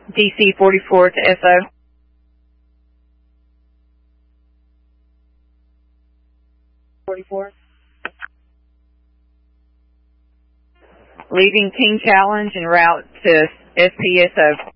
DC 44 to SO. Leaving King Challenge en route to SPSO.